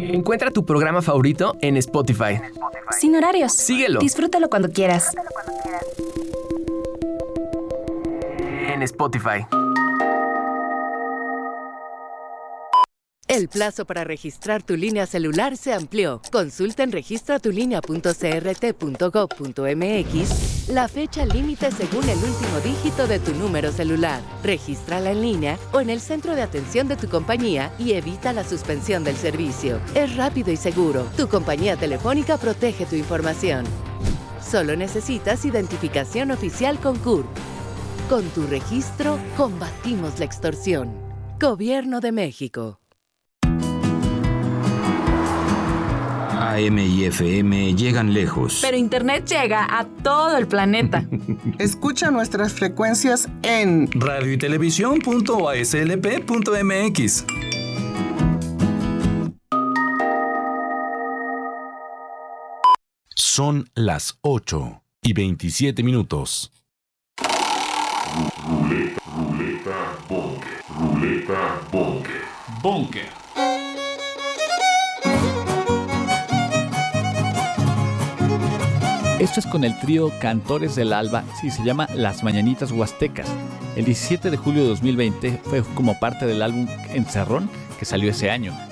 Encuentra tu programa favorito en Spotify. Sin horarios. Síguelo. Disfrútalo cuando quieras. En Spotify. El plazo para registrar tu línea celular se amplió. Consulta en registratulinea.crt.gov.mx la fecha límite según el último dígito de tu número celular. Regístrala en línea o en el centro de atención de tu compañía y evita la suspensión del servicio. Es rápido y seguro. Tu compañía telefónica protege tu información. Solo necesitas identificación oficial con CURP. Con tu registro, combatimos la extorsión. Gobierno de México. AM y FM llegan lejos. Pero Internet llega a todo el planeta. Escucha nuestras frecuencias en radioytelevisión.aslp.mx. Son las 8:27. Ruleta Bunker. Esto es con el trío Cantores del Alba, sí, se llama Las Mañanitas Huastecas. El 17 de julio de 2020 fue como parte del álbum Encerrón, que salió ese año.